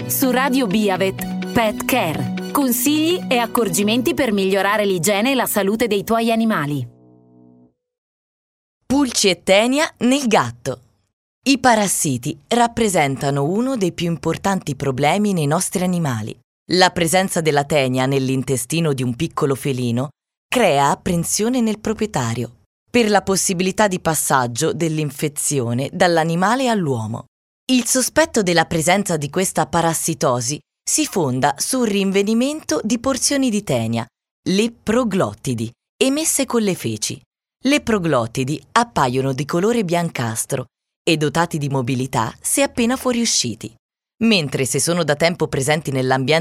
Su Radio Biavet, Pet Care. Consigli e accorgimenti per migliorare l'igiene e la salute dei tuoi animali. Pulci e tenia nel gatto. I parassiti rappresentano uno dei più importanti problemi nei nostri animali. La presenza della tenia nell'intestino di un piccolo felino crea apprensione nel proprietario per la possibilità di passaggio dell'infezione dall'animale all'uomo. Il sospetto della presenza di questa parassitosi si fonda sul rinvenimento di porzioni di tenia, le proglottidi, emesse con le feci. Le proglottidi appaiono di colore biancastro e dotati di mobilità se appena fuoriusciti, mentre se sono da tempo presenti nell'ambiente